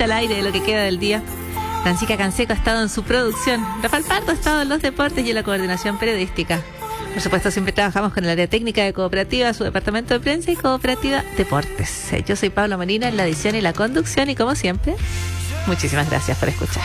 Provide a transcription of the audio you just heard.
al aire de lo que queda del día. Francisca Canseco ha estado en su producción. Rafael Pardo ha estado en los deportes y en la coordinación periodística. Por supuesto, siempre trabajamos con el área técnica de Cooperativa, su departamento de prensa y Cooperativa Deportes. Yo soy Pablo Molina en la edición y la conducción y como siempre, muchísimas gracias por escuchar.